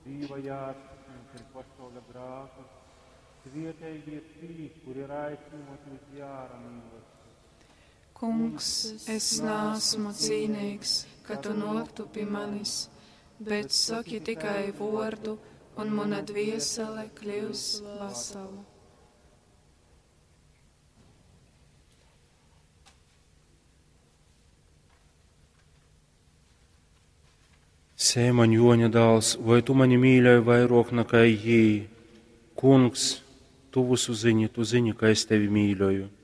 dzīvajās un pasaule grākas, svietēji ir tī, kuri raisnimot līdz jāra mīlestību. Kungs, es nāsmu cīnīgs, ka tu noktupi manis, bet saki tikai vārdu, un mana dviesele kļūs vesela. Sēmaņ Joņa dāls, vai tu mani mīļoji vairāk nekā jī? Kungs, tu visu zini, tu zini, ka es tevi mīļoju.